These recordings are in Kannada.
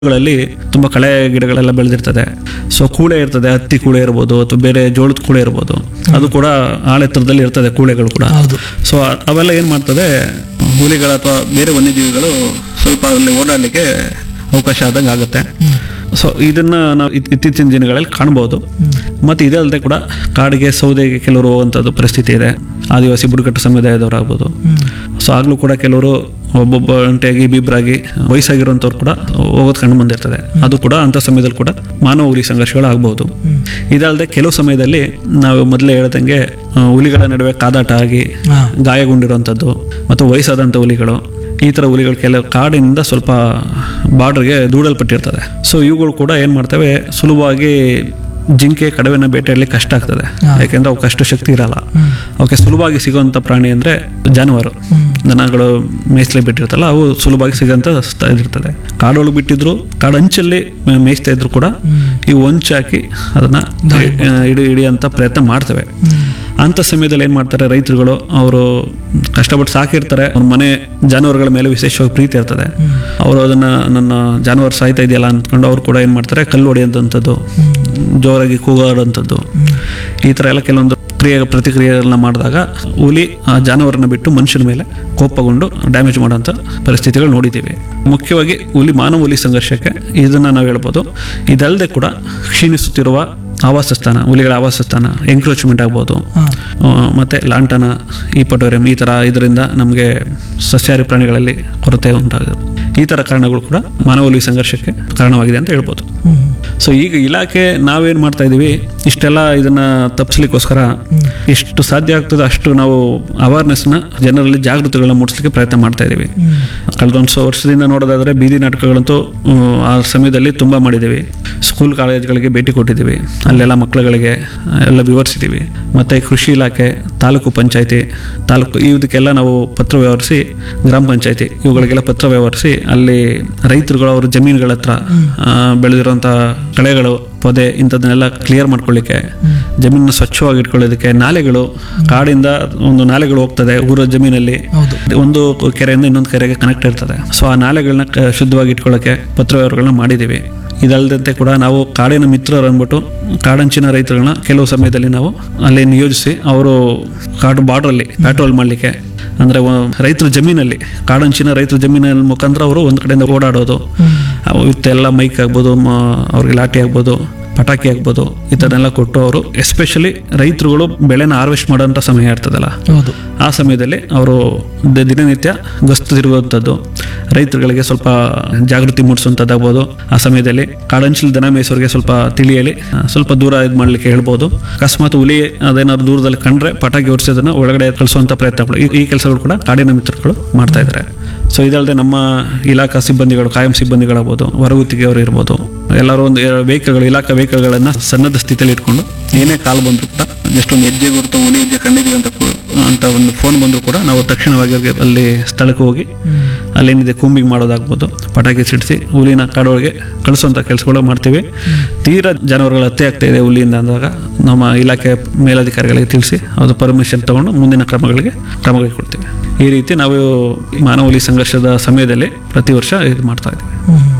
ಗಳಲ್ಲಿ ತುಂಬಾ ಕಳೆ ಗಿಡಗಳೆಲ್ಲ ಬೆಳೆದಿರ್ತದೆ. ಸೊ ಕೂಳೆ ಇರ್ತದೆ, ಹತ್ತಿ ಕೂಳೆ ಇರ್ಬೋದು ಅಥವಾ ಬೇರೆ ಜೋಳದ ಕೂಳೆ ಇರ್ಬೋದು, ಅದು ಕೂಡ ಆಳೆತ್ತರದಲ್ಲಿ ಇರ್ತದೆ ಕೂಳೆಗಳು ಕೂಡ. ಸೊ ಅವೆಲ್ಲ ಏನ್ ಮಾಡ್ತದೆ, ಹುಲಿಗಳ ಅಥವಾ ಬೇರೆ ವನ್ಯಜೀವಿಗಳು ಸ್ವಲ್ಪ ಅಲ್ಲಿ ಓಡಾಡಲಿಕ್ಕೆ ಅವಕಾಶ ಆದಂಗೆ ಆಗುತ್ತೆ. ಸೊ ಇದನ್ನ ನಾವು ಇತ್ತೀಚಿನ ದಿನಗಳಲ್ಲಿ ಕಾಣಬಹುದು. ಮತ್ತೆ ಇದಲ್ಲದೆ ಕೂಡ ಕಾಡಿಗೆ ಸೌದೆಗೆ ಕೆಲವರು ಹೋಗುವಂಥದ್ದು ಪರಿಸ್ಥಿತಿ ಇದೆ, ಆದಿವಾಸಿ ಬುಡಕಟ್ಟು ಸಮುದಾಯದವರಾಗ್ಬೋದು. ಸೊ ಆಗ್ಲೂ ಕೂಡ ಕೆಲವರು ಒಬ್ಬೊಬ್ಬ ಗಂಟೆಯಾಗಿ ಬಿಬ್ರಾಗಿ ವಯಸ್ಸಾಗಿರುವಂಥವ್ರು ಕೂಡ ಹೋಗೋದು ಕಂಡು ಬಂದಿರ್ತದೆ. ಅದು ಕೂಡ ಅಂಥ ಸಮಯದಲ್ಲಿ ಕೂಡ ಮಾನವ ಹುಲಿ ಸಂಘರ್ಷಗಳು ಆಗ್ಬಹುದು. ಇದಲ್ಲದೆ ಕೆಲವು ಸಮಯದಲ್ಲಿ ನಾವು ಮೊದಲೇ ಹೇಳ್ದಂಗೆ ಹುಲಿಗಳ ನಡುವೆ ಕಾದಾಟ ಆಗಿ ಗಾಯಗೊಂಡಿರುವಂಥದ್ದು ಮತ್ತು ವಯಸ್ಸಾದಂಥ ಹುಲಿಗಳು, ಈ ಥರ ಹುಲಿಗಳು ಕೆಲವು ಕಾಡಿನಿಂದ ಸ್ವಲ್ಪ ಬಾರ್ಡರ್ಗೆ ದೂಡಲ್ಪಟ್ಟಿರ್ತದೆ. ಸೊ ಇವುಗಳು ಕೂಡ ಏನು ಮಾಡ್ತವೆ, ಸುಲಭವಾಗಿ ಜಿಂಕೆ ಕಡವೆನ ಬೇಟೆಯಾಡಲಿಕ್ಕೆ ಕಷ್ಟ ಆಗ್ತದೆ. ಯಾಕೆಂದ್ರೆ ಅವಕ್ಕೆ ಅಷ್ಟು ಶಕ್ತಿ ಇರಲ್ಲ. ಅವಕ್ಕೆ ಸುಲಭವಾಗಿ ಸಿಗುವಂಥ ಪ್ರಾಣಿ ಅಂದರೆ ಜಾನುವಾರು, ದನಗಳು ಮೇಯಿಸ್ಲೇ ಬಿಟ್ಟಿರ್ತಲ್ಲ, ಅವು ಸುಲಭವಾಗಿ ಸಿಗೋಂಥ ಇದಿರ್ತದೆ. ಕಾಡೊಳಗೆ ಬಿಟ್ಟಿದ್ರು, ಕಾಡಂಚಲ್ಲಿ ಮೇಯಿಸ್ತಾ ಇದ್ರು ಕೂಡ ಇವು ಹೊಂಚಾಕಿ ಅದನ್ನ ಹಿಡಿಯಂತ ಪ್ರಯತ್ನ ಮಾಡ್ತವೆ. ಅಂಥ ಸಮಯದಲ್ಲಿ ಏನು ಮಾಡ್ತಾರೆ ರೈತರುಗಳು, ಅವರು ಕಷ್ಟಪಟ್ಟು ಸಾಕಿರ್ತಾರೆ, ಅವ್ರ ಮನೆ ಜಾನುವಾರುಗಳ ಮೇಲೆ ವಿಶೇಷವಾಗಿ ಪ್ರೀತಿ ಇರ್ತದೆ. ಅವರು ಅದನ್ನ ನನ್ನ ಜಾನುವಾರು ಸಾಯ್ತಾ ಇದೆಯಲ್ಲ ಅಂದ್ಕೊಂಡು ಅವ್ರು ಕೂಡ ಏನು ಮಾಡ್ತಾರೆ, ಕಲ್ಲು ಹೊಡೆಯುವಂಥದ್ದು, ಜೋರಾಗಿ ಕೂಗಾಡುವಂಥದ್ದು, ಈ ಥರ ಎಲ್ಲ ಕೆಲವೊಂದು ಪ್ರತಿಕ್ರಿಯೆಗಳನ್ನ ಮಾಡಿದಾಗ ಹುಲಿ ಆ ಜಾನುವಾರನ್ನ ಬಿಟ್ಟು ಮನುಷ್ಯನ ಮೇಲೆ ಕೋಪಗೊಂಡು ಡ್ಯಾಮೇಜ್ ಮಾಡೋಂಥ ಪರಿಸ್ಥಿತಿಗಳು ನೋಡಿದ್ದೀವಿ. ಮುಖ್ಯವಾಗಿ ಮಾನವ ಹುಲಿ ಸಂಘರ್ಷಕ್ಕೆ ಇದನ್ನ ನಾವು ಹೇಳ್ಬೋದು. ಇದಲ್ಲದೆ ಕೂಡ ಕ್ಷೀಣಿಸುತ್ತಿರುವ ಆವಾಸ ಸ್ಥಾನ, ಹುಲಿಗಳ ಆವಾಸ ಸ್ಥಾನ, ಎಂಕ್ರೋಚ್ಮೆಂಟ್ ಆಗ್ಬೋದು, ಮತ್ತೆ ಲಾಂಟನ, ಈಪಟೋರಿಯಂ, ಈ ಥರ ಇದರಿಂದ ನಮಗೆ ಸಸ್ಯಾಹಾರಿ ಪ್ರಾಣಿಗಳಲ್ಲಿ ಕೊರತೆ ಉಂಟಾಗುತ್ತೆ. ಈ ಥರ ಕಾರಣಗಳು ಕೂಡ ಮಾನವ ಹುಲಿ ಸಂಘರ್ಷಕ್ಕೆ ಕಾರಣವಾಗಿದೆ ಅಂತ ಹೇಳ್ಬೋದು. ಸೊ ಈಗ ಇಲಾಖೆ ನಾವೇನು ಮಾಡ್ತಾ ಇದ್ದೀವಿ, ಇಷ್ಟೆಲ್ಲ ಇದನ್ನ ತಪ್ಪಿಸ್ಲಿಕ್ಕೋಸ್ಕರ ಎಷ್ಟು ಸಾಧ್ಯ ಆಗ್ತದೆ ಅಷ್ಟು ನಾವು ಅವೇರ್ನೆಸ್ನ ಜನರಲ್ಲಿ ಜಾಗೃತಿಗಳನ್ನ ಮೂಡಿಸ್ಲಿಕ್ಕೆ ಪ್ರಯತ್ನ ಮಾಡ್ತಾ ಇದ್ದೀವಿ. ಕಳೆದ ಒಂದು ವರ್ಷದಿಂದ ನೋಡೋದಾದ್ರೆ ಬೀದಿ ನಾಟಕಗಳಂತೂ ಆ ಸಮಯದಲ್ಲಿ ತುಂಬ ಮಾಡಿದ್ದೀವಿ. ಸ್ಕೂಲ್ ಕಾಲೇಜ್ಗಳಿಗೆ ಭೇಟಿ ಕೊಟ್ಟಿದ್ದೀವಿ, ಅಲ್ಲೆಲ್ಲ ಮಕ್ಕಳುಗಳಿಗೆ ಎಲ್ಲ ವಿವರಿಸಿದ್ದೀವಿ. ಮತ್ತು ಕೃಷಿ ಇಲಾಖೆ, ತಾಲೂಕು ಪಂಚಾಯತಿ, ಇದಕ್ಕೆಲ್ಲ ನಾವು ಪತ್ರ ವ್ಯವಹರಿಸಿ, ಗ್ರಾಮ ಪಂಚಾಯತಿ ಇವುಗಳಿಗೆಲ್ಲ ಪತ್ರ ವ್ಯವಹರಿಸಿ ಅಲ್ಲಿ ರೈತರುಗಳು ಅವ್ರ ಜಮೀನುಗಳ ಹತ್ರ ಬೆಳೆದಿರುವಂಥ ಕಳೆಗಳು, ಪೊದೆ ಇಂಥದನ್ನೆಲ್ಲ ಕ್ಲಿಯರ್ ಮಾಡ್ಕೊಳ್ಳಿಕ್ಕೆ, ಜಮೀನನ್ನು ಸ್ವಚ್ಛವಾಗಿ ಇಟ್ಕೊಳ್ಳೋದಕ್ಕೆ, ನಾಲೆಗಳು, ಕಾಡಿಂದ ಒಂದು ನಾಲೆಗಳು ಹೋಗ್ತದೆ ಊರ ಜಮೀನಲ್ಲಿ, ಒಂದು ಕೆರೆಯಿಂದ ಇನ್ನೊಂದು ಕೆರೆಗೆ ಕನೆಕ್ಟ್ ಇರ್ತದೆ. ಸೊ ಆ ನಾಲೆಗಳನ್ನ ಶುದ್ಧವಾಗಿ ಇಟ್ಕೊಳ್ಳೋಕೆ ಪತ್ರ ವ್ಯವಹಾರಗಳನ್ನ ಮಾಡಿದ್ದೀವಿ. ಇದಲ್ಲದಂತೆ ಕೂಡ ನಾವು ಕಾಡಿನ ಮಿತ್ರರು ಅಂದ್ಬಿಟ್ಟು ಕಾಡಂಚಿನ ರೈತರುಗಳನ್ನ ಕೆಲವು ಸಮಯದಲ್ಲಿ ನಾವು ಅಲ್ಲಿ ನಿಯೋಜಿಸಿ ಅವರು ಕಾಡು ಬಾರ್ಡ್ರಲ್ಲಿ ಪ್ಯಾಟ್ರೋಲ್ ಮಾಡಲಿಕ್ಕೆ, ಅಂದರೆ ರೈತರ ಜಮೀನಲ್ಲಿ, ಕಾಡಂಚಿನ ರೈತರ ಜಮೀನಿನ ಮುಖಾಂತರ ಅವರು ಒಂದು ಕಡೆಯಿಂದ ಓಡಾಡೋದು, ಇತ್ತೆಲ್ಲ ಮೈಕ್ ಆಗ್ಬೋದು, ಅವ್ರಿಗೆ ಲಾಠಿ ಆಗ್ಬೋದು, ಪಟಾಕಿ ಆಗ್ಬೋದು, ಈ ಥರನೆಲ್ಲ ಕೊಟ್ಟು ಅವರು ಎಸ್ಪೆಷಲಿ ರೈತರುಗಳು ಬೆಳೆನ ಹಾರ್ವೆಸ್ಟ್ ಮಾಡೋಂಥ ಸಮಯ ಇರ್ತದಲ್ಲ, ಆ ಸಮಯದಲ್ಲಿ ಅವರು ದಿನನಿತ್ಯ ಗಸ್ತು ತಿರುಗುವಂಥದ್ದು, ರೈತರುಗಳಿಗೆ ಸ್ವಲ್ಪ ಜಾಗೃತಿ ಮೂಡಿಸುವಂಥದ್ದಾಗ್ಬೋದು. ಆ ಸಮಯದಲ್ಲಿ ಕಾಡಂಚಲಿ ದನ ಮೇಯಿಸೋರಿಗೆ ಸ್ವಲ್ಪ ತಿಳಿಯಲಿ, ಸ್ವಲ್ಪ ದೂರ ಇದು ಮಾಡಲಿಕ್ಕೆ ಹೇಳ್ಬೋದು. ಅಕಸ್ಮಾತ್ ಹುಲಿ ಅದೇನಾದ್ರು ದೂರದಲ್ಲಿ ಕಂಡ್ರೆ ಪಟಾಕಿ ಹೊರಿಸೋದನ್ನ ಒಳಗಡೆ ಕಳಿಸುವಂಥ ಪ್ರಯತ್ನಗಳು, ಈ ಕೆಲಸಗಳು ಕೂಡ ಕಾಡಿನ ಮಿತ್ರಗಳು ಮಾಡ್ತಾ ಇದ್ದಾರೆ. ಸೊ ಇದಲ್ಲದೆ ನಮ್ಮ ಇಲಾಖಾ ಸಿಬ್ಬಂದಿಗಳು, ಕಾಯಂ ಸಿಬ್ಬಂದಿಗಳಾಗ್ಬೋದು, ಹೊರಗುತ್ತಿಗೆಯವರು ಇರ್ಬೋದು, ಎಲ್ಲರೂ ಒಂದು ವೆಹಿಕಲ್ಗಳು, ಇಲಾಖಾ ವೆಹಿಕಲ್ಗಳನ್ನ ಸನ್ನದ್ಧ ಸ್ಥಿತಿಯಲ್ಲಿ ಇಟ್ಕೊಂಡು ಏನೇ ಕಾಲ್ ಬಂದ್ರು ಕೂಡ, ಎಷ್ಟೊಂದು ಹೆಜ್ಜೆ ಗುರುತು ಹುಲಿ ಹೆಜ್ಜೆ ಕಂಡಿದ್ದೀವಿ ಅಂತ ಒಂದು ಫೋನ್ ಬಂದರೂ ಕೂಡ ನಾವು ತಕ್ಷಣವಾಗಿ ಅಲ್ಲಿ ಸ್ಥಳಕ್ಕೆ ಹೋಗಿ ಅಲ್ಲೇನಿದೆ ಕೂಂಬಿಂಗ್ ಮಾಡೋದಾಗ್ಬೋದು, ಪಟಾಕಿ ಸಿಡಿಸಿ ಹುಲಿನ ಕಾಡೊಳಗೆ ಕಳಿಸುವಂಥ ಕೆಲಸಗಳು ಮಾಡ್ತೀವಿ. ತೀರಾ ಜಾನುವಾರುಗಳ ಹತ್ಯೆ ಆಗ್ತಾ ಇದೆ ಹುಲಿಯಿಂದ ಅಂದಾಗ ನಮ್ಮ ಇಲಾಖೆ ಮೇಲಧಿಕಾರಿಗಳಿಗೆ ತಿಳಿಸಿ ಅದು ಪರ್ಮಿಷನ್ ತಗೊಂಡು ಮುಂದಿನ ಕ್ರಮಗಳಿಗೆ ಕೊಡ್ತೀವಿ. ಈ ರೀತಿ ನಾವು ಮಾನವ ಹುಲಿ ಸಂಘರ್ಷದ ಸಮಯದಲ್ಲಿ ಪ್ರತಿ ವರ್ಷ ಇದು ಮಾಡ್ತಾ ಇದ್ದೀವಿ.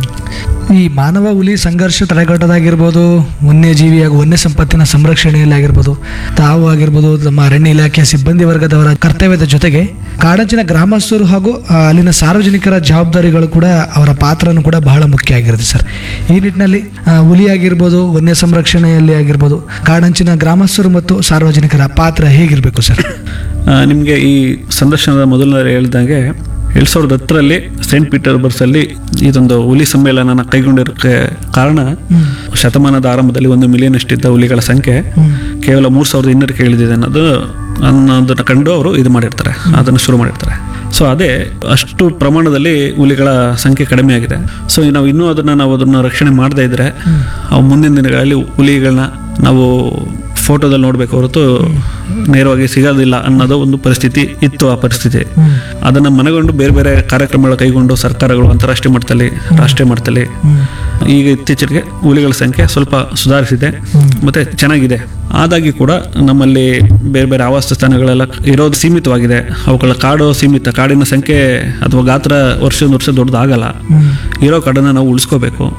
ಈ ಮಾನವ ಹುಲಿ ಸಂಘರ್ಷ ತಡೆಗಟ್ಟೋದಾಗಿರ್ಬೋದು, ವನ್ಯಜೀವಿ ಹಾಗೂ ವನ್ಯ ಸಂಪತ್ತಿನ ಸಂರಕ್ಷಣೆಯಲ್ಲಿ ಆಗಿರ್ಬೋದು, ತಾವು ಆಗಿರ್ಬೋದು, ನಮ್ಮ ಅರಣ್ಯ ಇಲಾಖೆಯ ಸಿಬ್ಬಂದಿ ವರ್ಗದವರ ಕರ್ತವ್ಯದ ಜೊತೆಗೆ ಕಾಡಂಚಿನ ಗ್ರಾಮಸ್ಥರು ಹಾಗೂ ಅಲ್ಲಿನ ಸಾರ್ವಜನಿಕರ ಜವಾಬ್ದಾರಿಗಳು ಕೂಡ, ಅವರ ಪಾತ್ರನೂ ಕೂಡ ಬಹಳ ಮುಖ್ಯ ಆಗಿರುತ್ತೆ ಸರ್. ಈ ನಿಟ್ಟಿನಲ್ಲಿ ಹುಲಿ ಆಗಿರ್ಬೋದು, ವನ್ಯ ಸಂರಕ್ಷಣೆಯಲ್ಲಿ ಆಗಿರ್ಬೋದು, ಕಾಡಂಚಿನ ಗ್ರಾಮಸ್ಥರು ಮತ್ತು ಸಾರ್ವಜನಿಕರ ಪಾತ್ರ ಹೇಗಿರಬೇಕು ಸರ್? ನಿಮಗೆ ಈ ಸಂದರ್ಶನದ ಮೊದಲನೇ ಹೇಳಿದಂಗೆ 2010ರಲ್ಲಿ ಸೇಂಟ್ ಪೀಟರ್ಬರ್ಗ್ಸ್ ಅಲ್ಲಿ ಇದೊಂದು ಹುಲಿ ಸಮ್ಮೇಳನ ಕೈಗೊಂಡಿರೋಕ್ಕೆ ಕಾರಣ, ಶತಮಾನದ ಆರಂಭದಲ್ಲಿ 1 ಮಿಲಿಯನ್ ಅಷ್ಟಿದ್ದ ಹುಲಿಗಳ ಸಂಖ್ಯೆ ಕೇವಲ 3200ಕ್ಕೆ ಇಳಿದಿದೆ ಅನ್ನೋದನ್ನ ಕಂಡು ಅವರು ಇದು ಮಾಡಿರ್ತಾರೆ, ಅದನ್ನು ಶುರು ಮಾಡಿರ್ತಾರೆ. ಸೊ ಅದೇ ಅಷ್ಟು ಪ್ರಮಾಣದಲ್ಲಿ ಹುಲಿಗಳ ಸಂಖ್ಯೆ ಕಡಿಮೆ ಆಗಿದೆ. ಸೊ ನಾವು ಇನ್ನೂ ಅದನ್ನ ರಕ್ಷಣೆ ಮಾಡದೇ ಇದ್ರೆ ಅವು ಮುಂದಿನ ದಿನಗಳಲ್ಲಿ ಹುಲಿಗಳನ್ನ ನಾವು ಫೋಟೋದಲ್ಲಿ ನೋಡ್ಬೇಕು ಹೊರತು ನೇರವಾಗಿ ಸಿಗೋದಿಲ್ಲ ಅನ್ನೋದು ಒಂದು ಪರಿಸ್ಥಿತಿ ಇತ್ತು. ಆ ಪರಿಸ್ಥಿತಿ ಅದನ್ನ ಮನಗೊಂಡು ಬೇರೆ ಬೇರೆ ಕಾರ್ಯಕ್ರಮಗಳ ಕೈಗೊಂಡು ಸರ್ಕಾರಗಳು ಅಂತಾರಾಷ್ಟ್ರೀಯ ಮಟ್ಟದಲ್ಲಿ, ರಾಷ್ಟ್ರೀಯ ಮಟ್ಟದಲ್ಲಿ ಈಗ ಇತ್ತೀಚೆಗೆ ಹುಲಿಗಳ ಸಂಖ್ಯೆ ಸ್ವಲ್ಪ ಸುಧಾರಿಸಿದೆ ಮತ್ತೆ ಚೆನ್ನಾಗಿದೆ. ಆದಾಗಿ ಕೂಡ ನಮ್ಮಲ್ಲಿ ಬೇರೆ ಬೇರೆ ಆವಾಸ ಸ್ಥಾನಗಳೆಲ್ಲ ಇರೋದು ಸೀಮಿತವಾಗಿದೆ. ಅವುಗಳ ಕಾಡು ಸೀಮಿತ, ಕಾಡಿನ ಸಂಖ್ಯೆ ಅಥವಾ ಗಾತ್ರ ವರ್ಷ ದೊಡ್ಡದಾಗಲ್ಲ. ಇರೋ ಕಾಡನ್ನ ನಾವು ಉಳಿಸ್ಕೋಬೇಕು.